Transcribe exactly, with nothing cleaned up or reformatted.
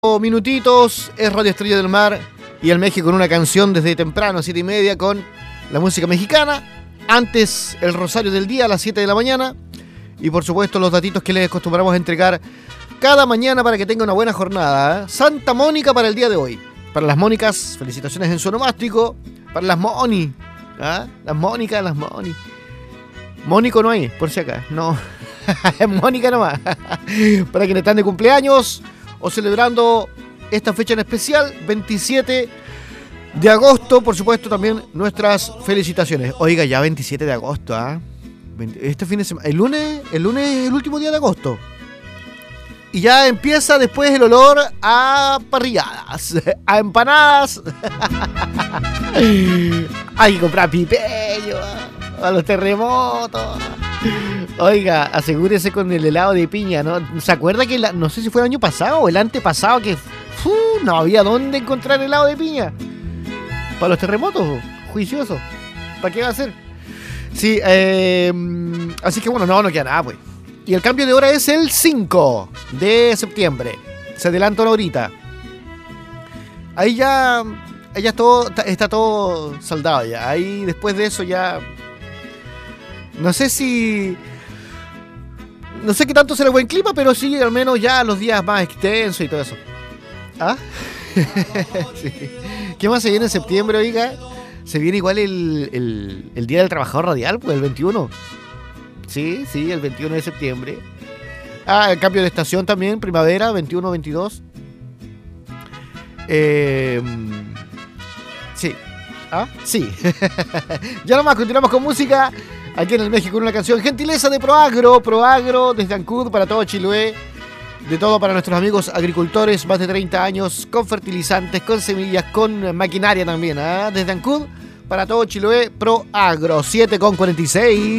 Minutitos, es Radio Estrella del Mar y el México con una canción desde temprano, siete y media, con la música mexicana. Antes el Rosario del Día a las siete de la mañana. Y por supuesto los datitos que les acostumbramos a entregar cada mañana para que tenga una buena jornada, ¿eh? Santa Mónica para el día de hoy. Para las Mónicas, felicitaciones en su onomástico. Para las Moni, ¿ah? Las Mónicas, las Moni. Mónico no hay, por si acá, no. Es Mónica nomás. Para quienes están de cumpleaños o celebrando esta fecha en especial, veintisiete de agosto, por supuesto, también nuestras felicitaciones. Oiga, ya veintisiete de agosto, ¿ah? ¿eh? Este fin de semana, el lunes, el lunes es el último día de agosto. Y ya empieza después el olor a parrilladas, a empanadas. Hay que comprar pipeño, a los terremotos. Oiga, asegúrese con el helado de piña, ¿no? ¿Se acuerda que, la, no sé si fue el año pasado o el antepasado, que uh, no había dónde encontrar helado de piña? Para los terremotos, juicioso. ¿Para qué va a ser? Sí, eh, así que bueno, no, no queda nada, pues. Y el cambio de hora es el cinco de septiembre. Se adelanta una horita. Ahí ya, ahí ya todo, está todo saldado ya. Ahí después de eso ya... No sé si... No sé qué tanto será buen clima, pero sí, al menos ya los días más extensos y todo eso. ¿Ah? Sí. ¿Qué más se viene en septiembre, oiga? Se viene igual el, el, el Día del Trabajador Radial, pues el veintiuno. Sí, sí, el veintiuno de septiembre. Ah, el cambio de estación también, primavera, veintiuno veintidós. Eh, sí. ¿Ah? Sí. Ya nomás, continuamos con música. Aquí en el México con una canción gentileza de Proagro, Proagro desde Ancud para todo Chiloé, de todo para nuestros amigos agricultores, más de treinta años, con fertilizantes, con semillas, con maquinaria también, ¿eh? Desde Ancud para todo Chiloé, Proagro, siete con cuarenta y seis.